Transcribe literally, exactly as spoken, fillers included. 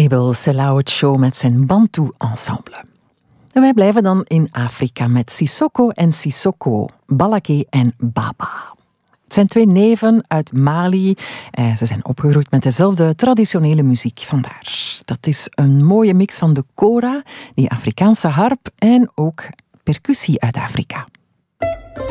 Mabel Selawet Show met zijn Bantu Ensemble. En wij blijven dan in Afrika met Sissoko en Sissoko, Balaké en Baba. Het zijn twee neven uit Mali. Eh, ze zijn opgegroeid met dezelfde traditionele muziek. Vandaar. Dat is een mooie mix van de kora, die Afrikaanse harp en ook percussie uit Afrika.